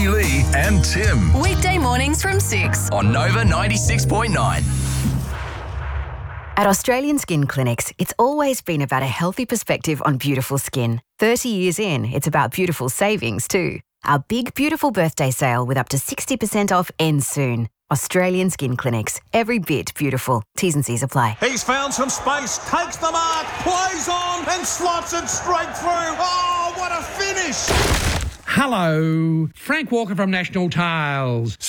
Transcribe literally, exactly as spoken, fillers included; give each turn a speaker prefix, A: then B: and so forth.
A: Lee and Tim
B: Weekday mornings from six.
A: on Nova ninety-six point nine.
C: At Australian Skin Clinics, it's always been about a healthy perspective on beautiful skin. thirty years in, it's about beautiful savings too. Our big, beautiful birthday sale with up to sixty percent off ends soon. Australian Skin Clinics. Every bit beautiful. T's and C's apply.
D: He's found some space, takes the mark, plays on and slots it straight through. Oh, what a finish!
E: Hello, Frank Walker from National Tiles.